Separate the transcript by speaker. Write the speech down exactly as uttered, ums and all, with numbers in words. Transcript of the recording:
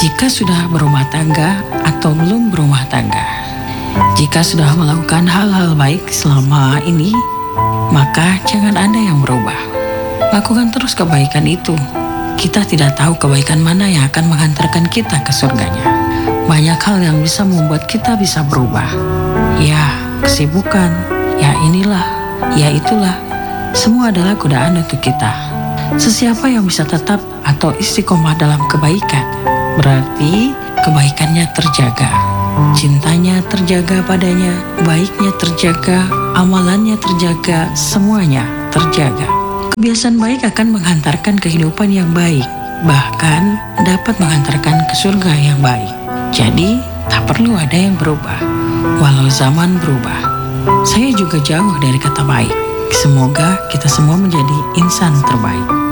Speaker 1: Jika sudah berumah tangga atau belum berumah tangga, jika sudah melakukan hal-hal baik selama ini, maka jangan Anda yang berubah. Lakukan terus kebaikan itu. Kita tidak tahu kebaikan mana yang akan menghantarkan kita ke surganya. Banyak hal yang bisa membuat kita bisa berubah. Ya, kesibukan, ya inilah, ya itulah. Semua adalah godaan untuk kita. Sesiapa yang bisa tetap atau istiqomah dalam kebaikan, berarti kebaikannya terjaga, cintanya terjaga padanya, baiknya terjaga, amalannya terjaga, semuanya terjaga. Kebiasaan baik akan menghantarkan kehidupan yang baik, bahkan dapat menghantarkan ke surga yang baik. Jadi, tak perlu ada yang berubah, walau zaman berubah. Saya juga jauh dari kata baik. Semoga kita semua menjadi insan terbaik.